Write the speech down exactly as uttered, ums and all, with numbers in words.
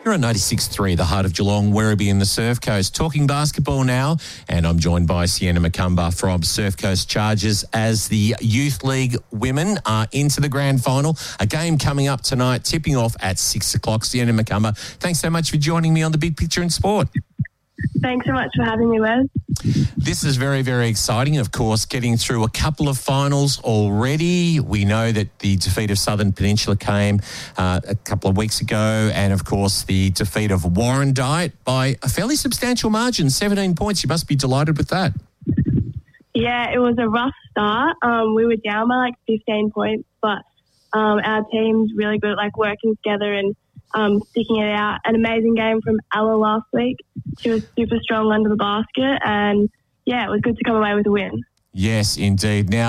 You're on ninety-six point three, the heart of Geelong, Werribee and the Surf Coast. Talking basketball now, and I'm joined by Sienna Macumber from Surf Coast Chargers as the Youth League women are into the grand final. A game coming up tonight, tipping off at six o'clock. Sienna Macumber, thanks so much for joining me on The Big Picture in Sport. Thanks so much for having me, Wes. This is very, very exciting, of course, getting through a couple of finals already. We know that the defeat of Southern Peninsula came uh, a couple of weeks ago, and, of course, the defeat of Warrandyte by a fairly substantial margin, seventeen points. You must be delighted with that. Yeah, it was a rough start. Um, we were down by like fifteen points, but um, our team's really good at like working together and um, sticking it out. An amazing game from Ella last week. She was super strong under the basket, and yeah, it was good to come away with a win. Yes, indeed. Now,